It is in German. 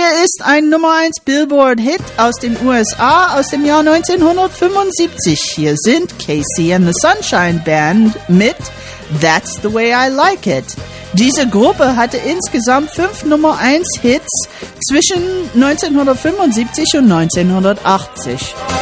Hier ist ein Nummer 1 Billboard-Hit aus den USA aus dem Jahr 1975. Hier sind Casey and the Sunshine Band mit That's the Way I Like It. Diese Gruppe hatte insgesamt 5 Nummer 1 Hits zwischen 1975 und 1980.